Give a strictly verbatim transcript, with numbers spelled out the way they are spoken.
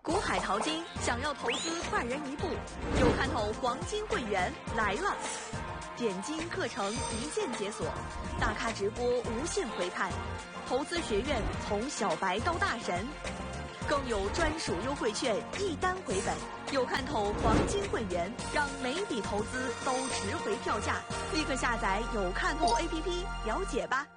股海淘金，想要投资快人一步，有看头黄金会员来了。点金课程一键解锁，大咖直播无限回看，投资学院从小白到大神，更有专属优惠券一单回本。有看头黄金会员，让每笔投资都值回票价。立刻下载有看头 A P P 了解吧。